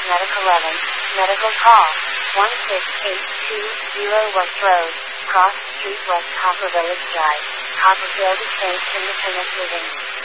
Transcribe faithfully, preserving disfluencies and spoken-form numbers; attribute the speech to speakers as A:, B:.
A: Medic eleven, Medical Call, one six eight two zero West Road, Cross Street West Copper Village Drive, Copperfield Estates Independent Living.